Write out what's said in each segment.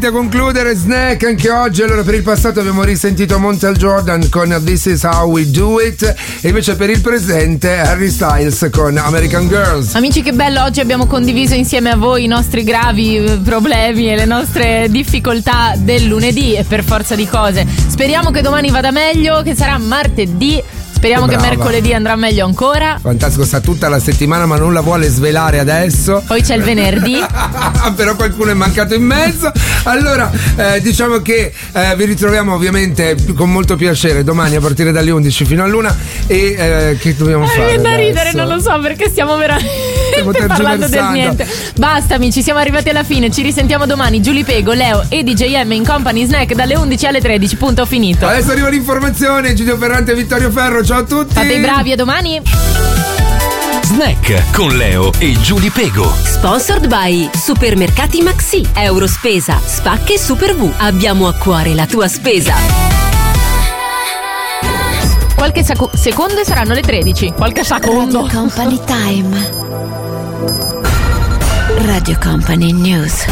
pronti a concludere Snack anche oggi. Allora, per il passato abbiamo risentito Montel Jordan con This Is How We Do It, e invece per il presente Harry Styles con American Girls. Amici, che bello, oggi abbiamo condiviso insieme a voi i nostri gravi problemi e le nostre difficoltà del lunedì, e per forza di cose speriamo che domani vada meglio, che sarà martedì. Speriamo che mercoledì andrà meglio ancora. Fantastico, sta tutta la settimana ma non la vuole svelare adesso. Poi c'è il venerdì. Però qualcuno è mancato in mezzo. Allora diciamo che vi ritroviamo ovviamente con molto piacere domani a partire dalle 11 fino all'1. E che dobbiamo fare? Viene da ridere, non lo so, perché stiamo veramente parlando del niente. Basta amici, siamo arrivati alla fine. Ci risentiamo domani. Giulia Pego, Leo e DJM in Company Snack dalle 11 alle 13. Punto finito. Adesso arriva l'informazione. Giulio Ferrante e Vittorio Ferro. Ciao a tutti. Fate i bravi, a domani. Snack con Leo e Giulia Pego. Sponsored by Supermercati Maxi, Eurospesa, Spacche e Super V. Abbiamo a cuore la tua spesa. Qualche secondo e saranno le 13. Qualche secondo. Radio Company Time. Radio Company News.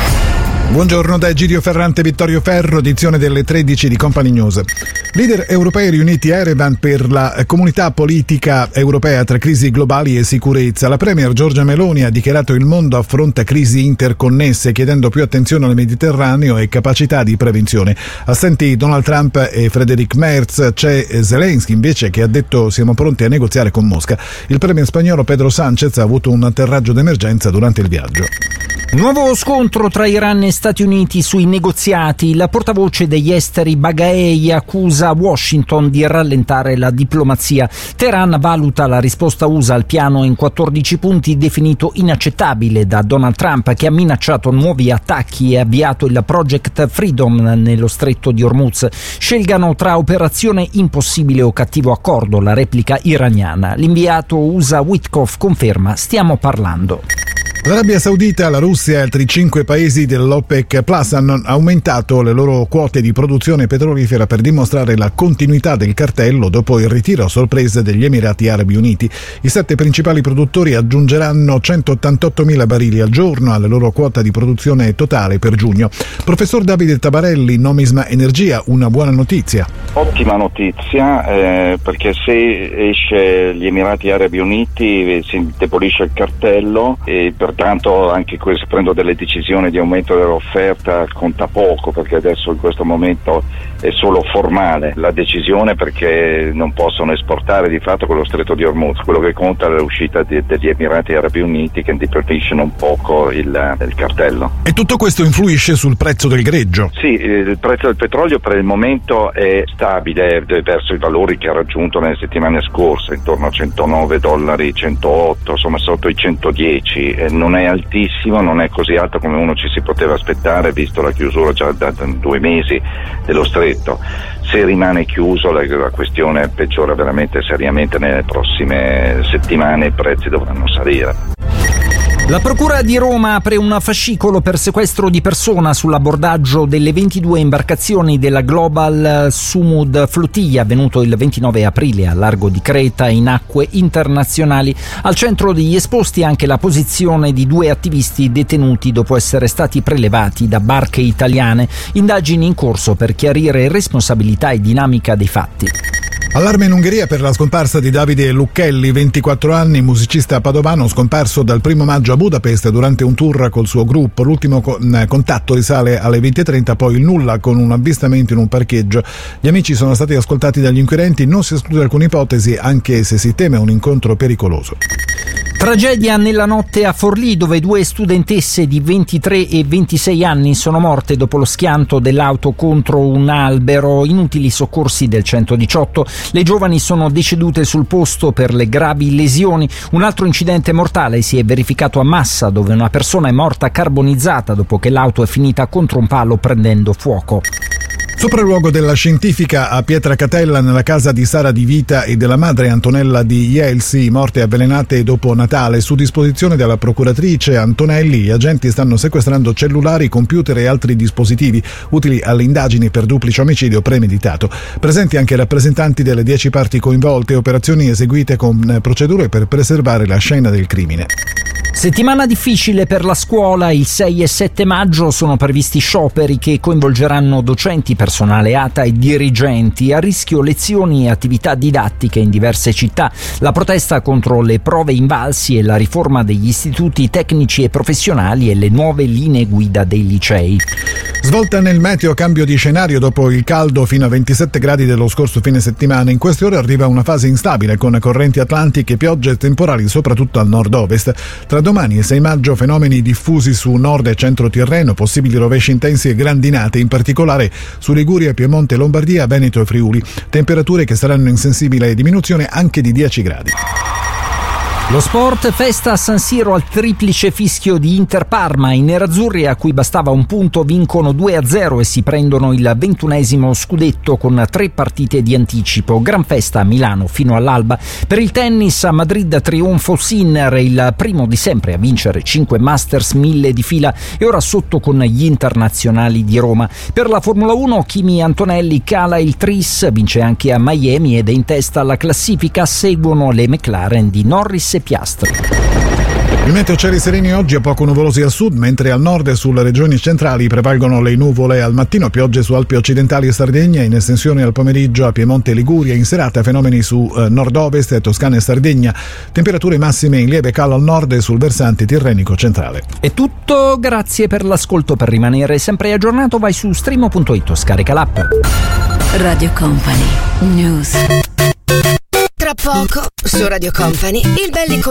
Buongiorno da Egidio Ferrante e Vittorio Ferro, edizione delle 13 di Company News. Leader europei riuniti a Erevan per la comunità politica europea tra crisi globali e sicurezza. La premier Giorgia Meloni ha dichiarato il mondo affronta crisi interconnesse, chiedendo più attenzione al Mediterraneo e capacità di prevenzione. Assenti Donald Trump e Friedrich Merz, c'è Zelensky invece che ha detto siamo pronti a negoziare con Mosca. Il premier spagnolo Pedro Sánchez ha avuto un atterraggio d'emergenza durante il viaggio. Nuovo scontro tra Iran e Stati Uniti sui negoziati. La portavoce degli esteri Baghei accusa Washington di rallentare la diplomazia. Teheran valuta la risposta USA al piano in 14 punti definito inaccettabile da Donald Trump, che ha minacciato nuovi attacchi e avviato il Project Freedom nello stretto di Hormuz. Scelgano tra operazione impossibile o cattivo accordo, la replica iraniana. L'inviato USA Witkoff conferma stiamo parlando. L'Arabia Saudita, la Russia e altri 5 paesi dell'OPEC Plus hanno aumentato le loro quote di produzione petrolifera per dimostrare la continuità del cartello dopo il ritiro a sorpresa degli Emirati Arabi Uniti. I 7 principali produttori aggiungeranno 188.000 barili al giorno alla loro quota di produzione totale per giugno. Professor Davide Tabarelli, Nomisma Energia, una buona notizia. Ottima notizia, perché se esce gli Emirati Arabi Uniti si indebolisce il cartello e pertanto anche questo, prendo delle decisioni di aumento dell'offerta conta poco, perché adesso in questo momento è solo formale la decisione, perché non possono esportare di fatto con lo stretto di Hormuz. Quello che conta è l'uscita degli Emirati Arabi Uniti, che indeboliscono un poco il cartello. E tutto questo influisce sul prezzo del greggio? Sì, il prezzo del petrolio per il momento è stabile verso i valori che ha raggiunto nelle settimane scorse, intorno a $109, 108, insomma sotto i 110. Non è altissimo, non è così alto come uno ci si poteva aspettare, visto la chiusura già da 2 mesi dello stretto. Se rimane chiuso la questione peggiora veramente seriamente nelle prossime settimane, i prezzi dovranno salire. La Procura di Roma apre un fascicolo per sequestro di persona sull'abbordaggio delle 22 imbarcazioni della Global Sumud Flottiglia, avvenuto il 29 aprile al largo di Creta in acque internazionali. Al centro degli esposti anche la posizione di 2 attivisti detenuti dopo essere stati prelevati da barche italiane. Indagini in corso per chiarire responsabilità e dinamica dei fatti. Allarme in Ungheria per la scomparsa di Davide Lucchelli, 24 anni, musicista padovano scomparso dal 1 maggio a Budapest durante un tour col suo gruppo. L'ultimo contatto risale alle 20:30, poi il nulla con un avvistamento in un parcheggio. Gli amici sono stati ascoltati dagli inquirenti, non si esclude alcuna ipotesi, anche se si teme un incontro pericoloso. Tragedia nella notte a Forlì, dove 2 studentesse di 23 e 26 anni sono morte dopo lo schianto dell'auto contro un albero. Inutili soccorsi del 118. Le giovani sono decedute sul posto per le gravi lesioni. Un altro incidente mortale si è verificato a Massa, dove una persona è morta carbonizzata dopo che l'auto è finita contro un palo prendendo fuoco. Sopralluogo della scientifica a Pietracatella, nella casa di Sara Di Vita e della madre Antonella Di Jelsi, morte avvelenate dopo Natale. Su disposizione della procuratrice Antonelli, gli agenti stanno sequestrando cellulari, computer e altri dispositivi utili alle indagini per duplice omicidio premeditato. Presenti anche rappresentanti delle 10 parti coinvolte, operazioni eseguite con procedure per preservare la scena del crimine. Settimana difficile per la scuola, il 6 e 7 maggio sono previsti scioperi che coinvolgeranno docenti, personale ATA e dirigenti, a rischio lezioni e attività didattiche in diverse città. La protesta contro le prove invalsi e la riforma degli istituti tecnici e professionali e le nuove linee guida dei licei. Svolta nel meteo, cambio di scenario dopo il caldo fino a 27 gradi dello scorso fine settimana. In queste ore arriva una fase instabile con correnti atlantiche, piogge e temporali soprattutto al nord-ovest. Tra domani e 6 maggio fenomeni diffusi su nord e centro Tirreno, possibili rovesci intensi e grandinate, in particolare su Liguria, Piemonte, Lombardia, Veneto e Friuli. Temperature che saranno in sensibile diminuzione anche di 10 gradi. Lo sport, festa a San Siro al triplice fischio di Inter-Parma. I nerazzurri, a cui bastava un punto, vincono 2-0 e si prendono il 21esimo scudetto con 3 partite di anticipo. Gran festa a Milano fino all'alba. Per il tennis, a Madrid trionfo Sinner, il primo di sempre a vincere 5 Masters 1000 di fila e ora sotto con gli internazionali di Roma. Per la Formula 1, Kimi Antonelli cala il tris, vince anche a Miami ed è in testa alla classifica. Seguono le McLaren di Norris e Piastri. Il meteo: cieli sereni oggi e poco nuvolosi al sud, mentre al nord e sulle regioni centrali prevalgono le nuvole. Al mattino piogge su Alpi occidentali e Sardegna, in estensione al pomeriggio a Piemonte e Liguria, in serata fenomeni su nord-ovest, Toscana e Sardegna, temperature massime in lieve calo al nord e sul versante tirrenico centrale. È tutto, grazie per l'ascolto. Per rimanere sempre aggiornato vai su streamo.it o scarica l'app. Radio Company News. Tra poco su Radio Company il